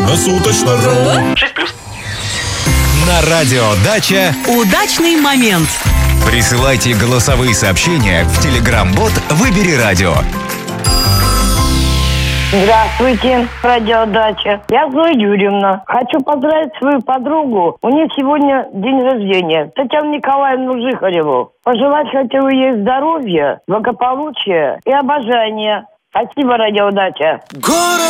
Круглосуточно. 6+. На радио «Дача» удачный момент. присылайте голосовые сообщения в Telegram-бот «Выбери радио». Здравствуйте, радиодача. Я Зоя Юрьевна. Хочу поздравить свою подругу. У нее сегодня день рождения. Татьяну Николаевну Жихареву. Пожелать хотела ей здоровья, благополучия и обожания. Спасибо, радиодача.